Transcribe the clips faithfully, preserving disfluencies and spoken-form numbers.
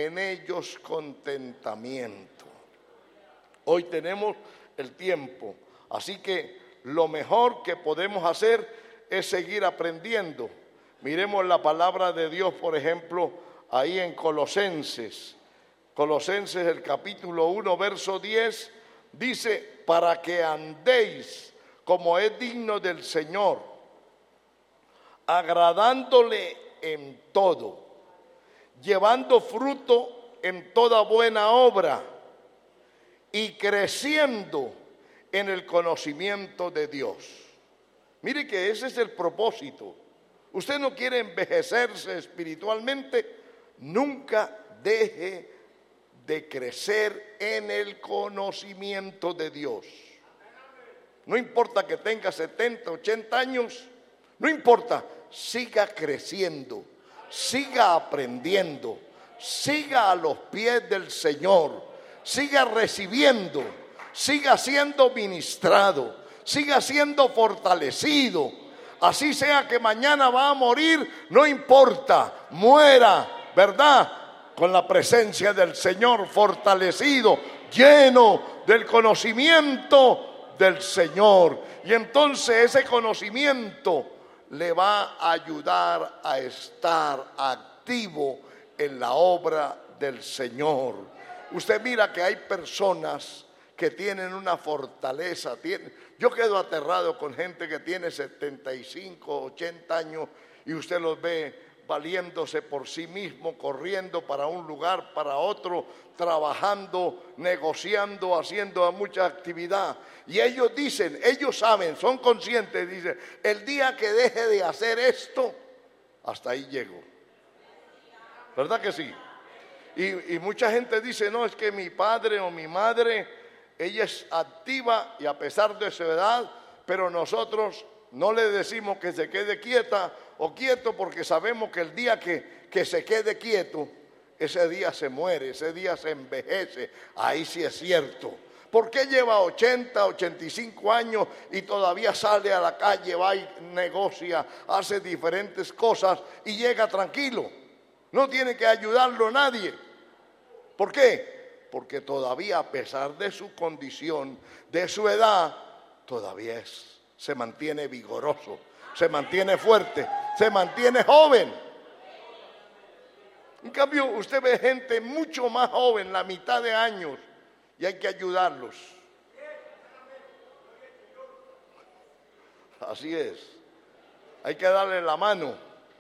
en ellos contentamiento. Hoy tenemos el tiempo, así que lo mejor que podemos hacer es seguir aprendiendo. Miremos la palabra de Dios, por ejemplo, ahí en Colosenses. Colosenses, el capítulo uno, verso diez, dice: para que andéis como es digno del Señor, agradándole en todo, llevando fruto en toda buena obra y creciendo en el conocimiento de Dios. Mire que ese es el propósito. Usted no quiere envejecerse espiritualmente, nunca deje de crecer en el conocimiento de Dios. No importa que tenga setenta, ochenta años, no importa, siga creciendo, siga aprendiendo, siga a los pies del Señor, siga recibiendo, siga siendo ministrado, siga siendo fortalecido. Así sea que mañana va a morir, no importa, muera, ¿verdad? Con la presencia del Señor, fortalecido, lleno del conocimiento del Señor. Y entonces ese conocimiento le va a ayudar a estar activo en la obra del Señor. Usted mira que hay personas que tienen una fortaleza. Tienen, yo quedo aterrado con gente que tiene setenta y cinco, ochenta años y usted los ve valiéndose por sí mismo, corriendo para un lugar, para otro, trabajando, negociando, haciendo mucha actividad. Y ellos dicen, ellos saben, son conscientes, dicen, el día que deje de hacer esto, hasta ahí llego. ¿Verdad que sí? Y, y mucha gente dice, no, es que mi padre o mi madre, ella es activa y a pesar de su edad, pero nosotros no le decimos que se quede quieta o quieto porque sabemos que el día que, que se quede quieto, ese día se muere, ese día se envejece. Ahí sí es cierto. ¿Por qué lleva ochenta, ochenta y cinco años y todavía sale a la calle, va y negocia, hace diferentes cosas y llega tranquilo? No tiene que ayudarlo nadie. ¿Por qué? Porque todavía, a pesar de su condición, de su edad, todavía es, se mantiene vigoroso, se mantiene fuerte, se mantiene joven. En cambio, usted ve gente mucho más joven, la mitad de años, y hay que ayudarlos. Así es. Hay que darle la mano.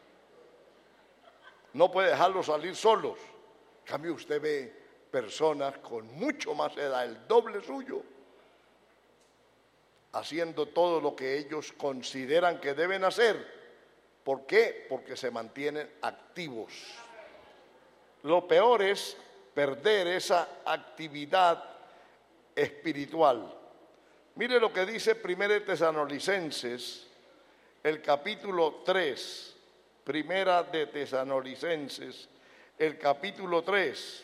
No puede dejarlos salir solos. En cambio, usted ve personas con mucho más edad, el doble suyo, haciendo todo lo que ellos consideran que deben hacer. ¿Por qué? Porque se mantienen activos. Lo peor es perder esa actividad espiritual. Mire lo que dice Primera de Tesalonicenses, el capítulo tres. Primera de Tesalonicenses, el capítulo tres.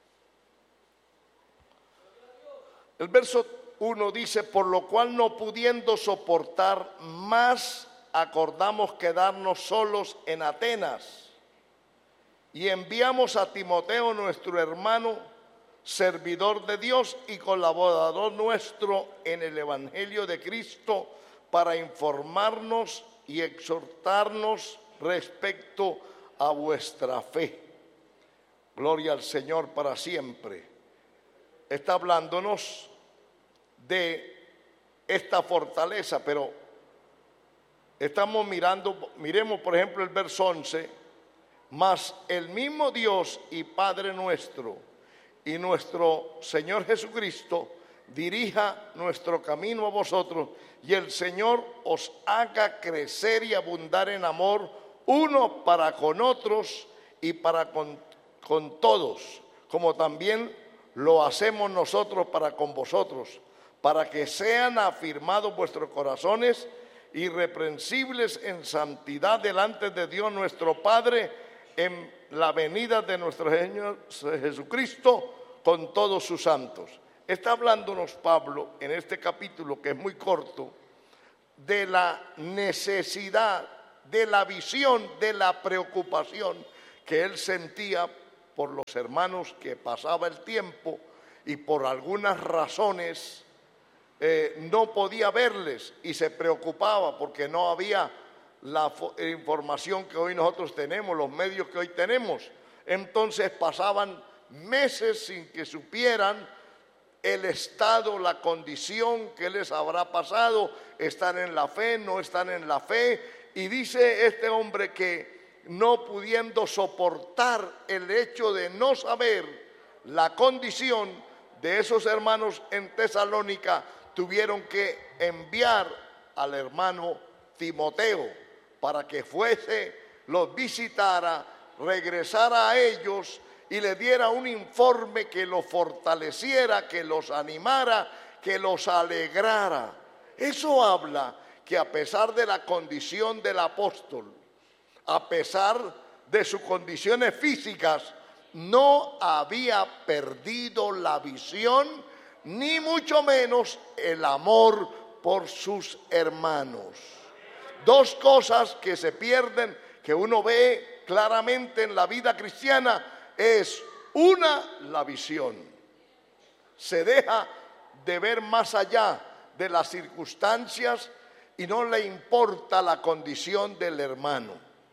El verso uno dice, por lo cual no pudiendo soportar más, acordamos quedarnos solos en Atenas. Y enviamos a Timoteo, nuestro hermano, servidor de Dios y colaborador nuestro en el Evangelio de Cristo, para informarnos y exhortarnos respecto a vuestra fe. Gloria al Señor para siempre. Está hablándonos de esta fortaleza, pero estamos mirando, miremos por ejemplo el verso once. Mas el mismo Dios y Padre nuestro y nuestro Señor Jesucristo dirija nuestro camino a vosotros, y el Señor os haga crecer y abundar en amor uno para con otros y para con, con todos, como también lo hacemos nosotros para con vosotros, para que sean afirmados vuestros corazones irreprensibles en santidad delante de Dios nuestro Padre, en la venida de nuestro Señor Jesucristo con todos sus santos. Está hablándonos Pablo en este capítulo, que es muy corto, de la necesidad, de la visión, de la preocupación que él sentía por los hermanos que pasaba el tiempo y por algunas razones eh, no podía verles y se preocupaba porque no había la información que hoy nosotros tenemos, los medios que hoy tenemos. Entonces pasaban meses sin que supieran el estado, la condición que les habrá pasado, están en la fe, no están en la fe. Y dice este hombre que no pudiendo soportar el hecho de no saber la condición de esos hermanos en Tesalónica, tuvieron que enviar al hermano Timoteo para que fuese, los visitara, regresara a ellos y le diera un informe que los fortaleciera, que los animara, que los alegrara. Eso habla que a pesar de la condición del apóstol, a pesar de sus condiciones físicas, no había perdido la visión, ni mucho menos el amor por sus hermanos. Dos cosas que se pierden, que uno ve claramente en la vida cristiana, es una, la visión. Se deja de ver más allá de las circunstancias y no le importa la condición del hermano.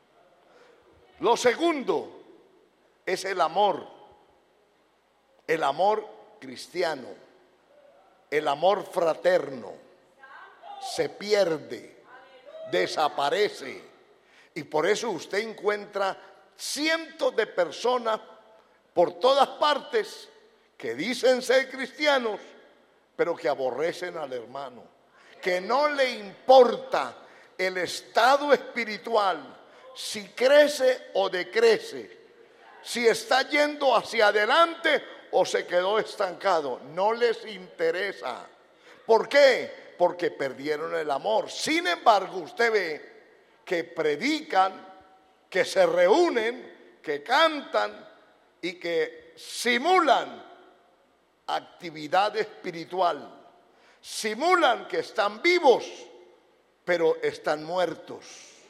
Lo segundo es el amor, el amor cristiano, el amor fraterno. Se pierde, desaparece, y por eso usted encuentra cientos de personas por todas partes que dicen ser cristianos, pero que aborrecen al hermano, que no le importa el estado espiritual, si crece o decrece, si está yendo hacia adelante o se quedó estancado. No les interesa. ¿Por qué? Porque perdieron el amor. Sin embargo, usted ve que predican, que se reúnen, que cantan y que simulan actividad espiritual, simulan que están vivos, pero están muertos.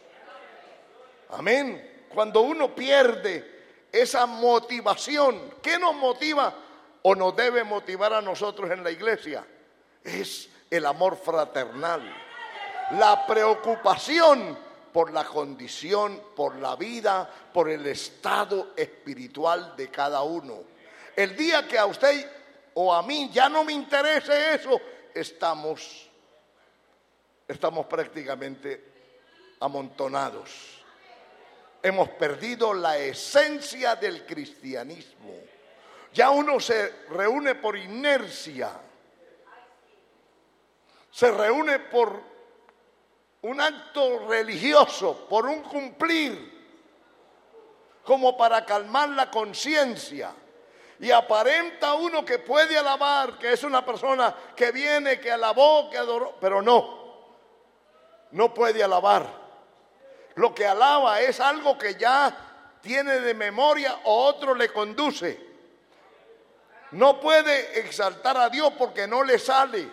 Amén. Cuando uno pierde esa motivación, ¿qué nos motiva o nos debe motivar a nosotros en la iglesia? Es el amor fraternal, la preocupación por la condición, por la vida, por el estado espiritual de cada uno. El día que a usted o a mí ya no me interese eso, estamos, estamos prácticamente amontonados. Hemos perdido la esencia del cristianismo. Ya uno se reúne por inercia, se reúne por un acto religioso, por un cumplir, como para calmar la conciencia. Y aparenta uno que puede alabar, que es una persona que viene, que alabó, que adoró, pero no, no puede alabar. Lo que alaba es algo que ya tiene de memoria o otro le conduce. No puede exaltar a Dios porque no le sale.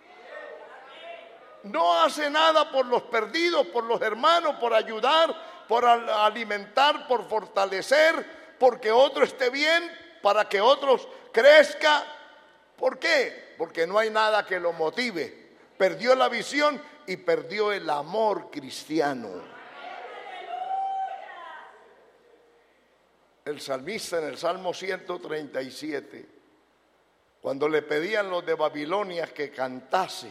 No hace nada por los perdidos, por los hermanos, por ayudar, por alimentar, por fortalecer, porque otro esté bien, para que otros crezcan. ¿Por qué? Porque no hay nada que lo motive. Perdió la visión y perdió el amor cristiano. El salmista en el Salmo ciento treinta y siete, cuando le pedían los de Babilonia que cantase,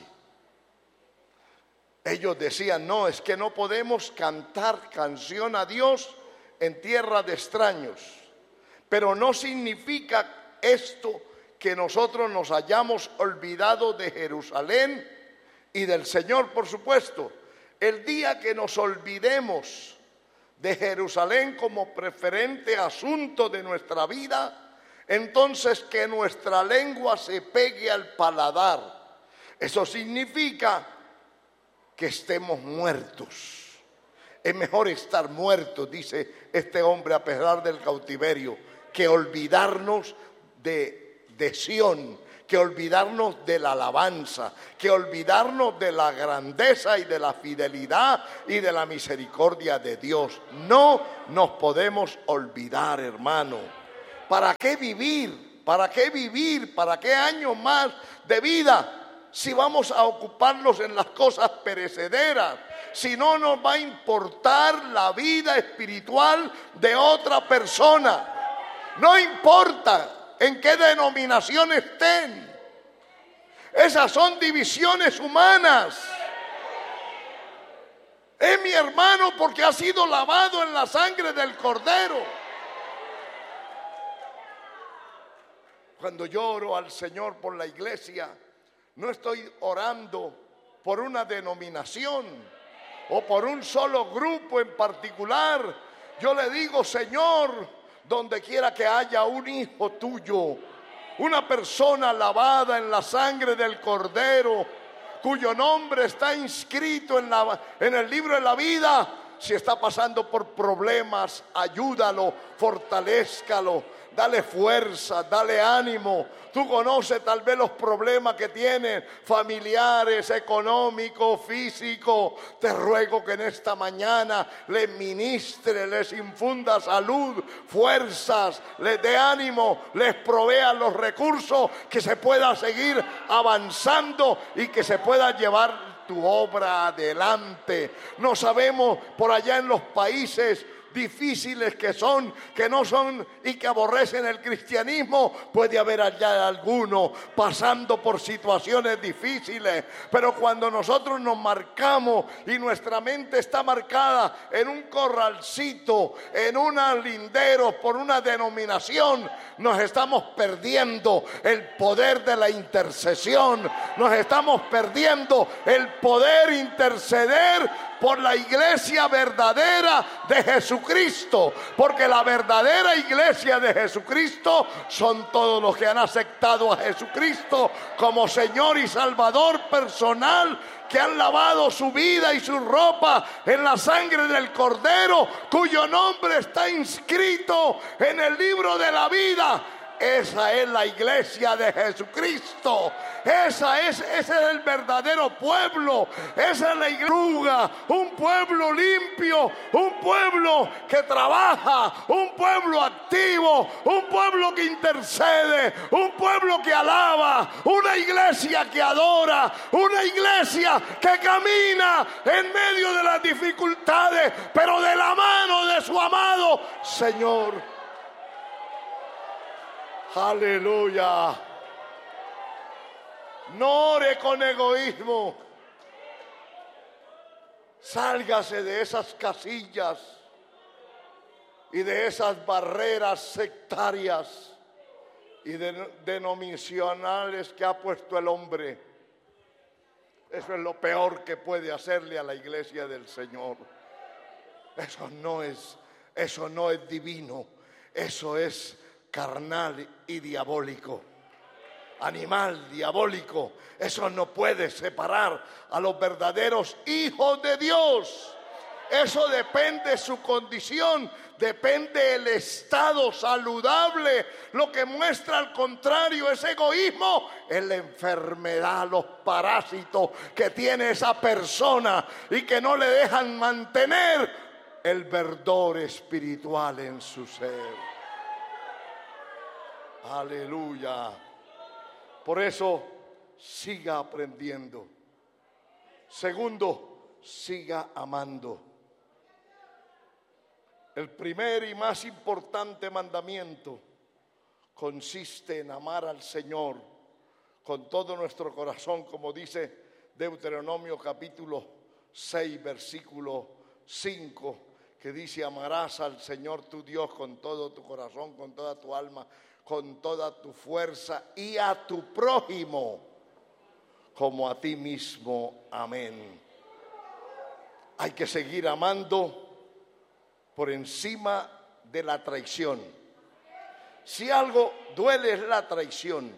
ellos decían: no, es que no podemos cantar canción a Dios en tierra de extraños. Pero no significa esto que nosotros nos hayamos olvidado de Jerusalén y del Señor, por supuesto. El día que nos olvidemos de Jerusalén como preferente asunto de nuestra vida, entonces que nuestra lengua se pegue al paladar. Eso significa que estemos muertos. Es mejor estar muertos, dice este hombre, a pesar del cautiverio, que olvidarnos de, de Sión, que olvidarnos de la alabanza, que olvidarnos de la grandeza y de la fidelidad y de la misericordia de Dios. No nos podemos olvidar, hermano. ¿Para qué vivir? ¿Para qué vivir? ¿Para qué años más de vida si vamos a ocuparnos en las cosas perecederas? Si no nos va a importar la vida espiritual de otra persona. No importa en qué denominación estén. Esas son divisiones humanas. Es mi hermano porque ha sido lavado en la sangre del Cordero. Cuando yo oro al Señor por la iglesia, no estoy orando por una denominación o por un solo grupo en particular. Yo le digo, Señor, donde quiera que haya un hijo tuyo, una persona lavada en la sangre del Cordero, cuyo nombre está inscrito en, la, en el libro de la vida, si está pasando por problemas, ayúdalo, fortalézcalo, dale fuerza, dale ánimo. Tú conoces tal vez los problemas que tienen, familiares, económicos, físicos. Te ruego que en esta mañana les ministre, les infunda salud, fuerzas, les dé ánimo, les provea los recursos, que se pueda seguir avanzando y que se pueda llevar tu obra adelante. No sabemos por allá en los países difíciles que son, que no son y que aborrecen el cristianismo, puede haber allá alguno pasando por situaciones difíciles, pero cuando nosotros nos marcamos y nuestra mente está marcada en un corralcito, en unos linderos por una denominación, nos estamos perdiendo el poder de la intercesión, nos estamos perdiendo el poder interceder por la iglesia verdadera de Jesucristo, porque la verdadera iglesia de Jesucristo son todos los que han aceptado a Jesucristo como Señor y Salvador personal, que han lavado su vida y su ropa en la sangre del Cordero, cuyo nombre está inscrito en el libro de la vida. Esa es la iglesia de Jesucristo. Esa es, ese es el verdadero pueblo. Esa es la iglesia. Un pueblo limpio, un pueblo que trabaja, un pueblo activo, un pueblo que intercede, un pueblo que alaba, una iglesia que adora, una iglesia que camina en medio de las dificultades, pero de la mano de su amado Señor. Aleluya. No ore con egoísmo. Sálgase de esas casillas y de esas barreras sectarias y de, denominacionales que ha puesto el hombre. Eso es lo peor que puede hacerle a la iglesia del Señor. Eso no es, eso no es divino. Eso es carnal y diabólico, animal, diabólico. Eso no puede separar a los verdaderos hijos de Dios. Eso depende de su condición, depende del estado saludable. Lo que muestra al contrario es egoísmo, es la enfermedad, los parásitos que tiene esa persona y que no le dejan mantener el verdor espiritual en su ser. Aleluya. Por eso, siga aprendiendo. Segundo, siga amando. El primer y más importante mandamiento consiste en amar al Señor con todo nuestro corazón, como dice Deuteronomio capítulo seis, versículo cinco, que dice: amarás al Señor tu Dios con todo tu corazón, con toda tu alma, con toda tu fuerza, y a tu prójimo como a ti mismo. Amén. Hay que seguir amando por encima de la traición. Si algo duele es la traición.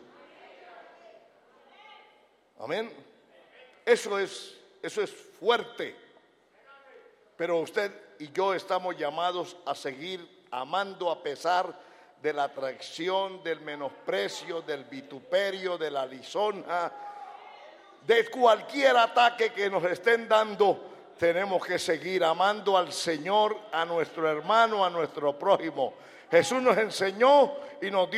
Amén. Eso es, eso es fuerte. Pero usted y yo estamos llamados a seguir amando a pesar de la traición, del menosprecio, del vituperio, de la lisonja, de cualquier ataque que nos estén dando tenemos que seguir amando al Señor, a nuestro hermano, a nuestro prójimo. Jesús nos enseñó y nos dio